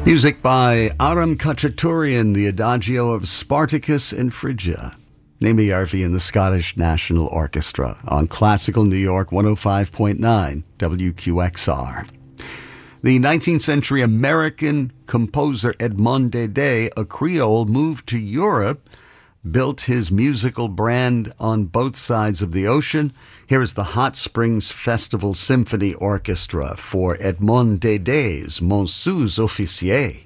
Music by Aram Khachaturian, the Adagio of Spartacus and Phrygia. Naomi Yarvi and the Scottish National Orchestra on Classical New York 105.9 WQXR. The 19th century American composer Edmond Dede, a Creole, moved to Europe, built his musical brand on both sides of the ocean. Here is the Hot Springs Festival Symphony Orchestra for Edmond Dede's Mon Sous Officier.